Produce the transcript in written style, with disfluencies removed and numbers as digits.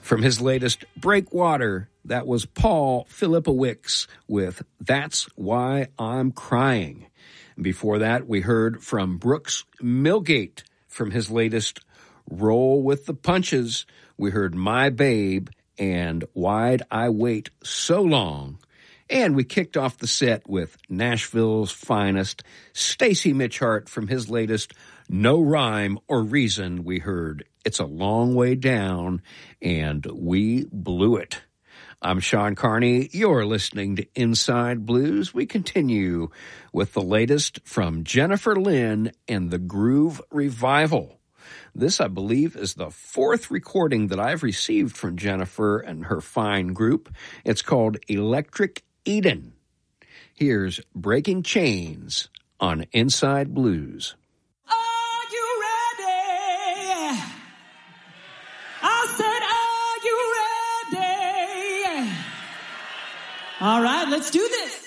From his latest Breakwater, that was Paul Filipowicz with That's Why I'm Crying. Before that, we heard from Brooks Milgate from his latest Roll with the Punches. We heard My Babe and Why'd I Wait So Long. And we kicked off the set with Nashville's finest, Stacy Mitchhart from his latest No Rhyme or Reason. We heard It's a Long Way Down and We Blew It. I'm Sean Carney. You're listening to Inside Blues. We continue with the latest from Jennifer Lynn and the Groove Revival. This, I believe, is the fourth recording that I've received from Jennifer and her fine group. It's called Electric Eden. Here's Breaking Chains on Inside Blues. Are you ready? I said, are you ready? All right, let's do this.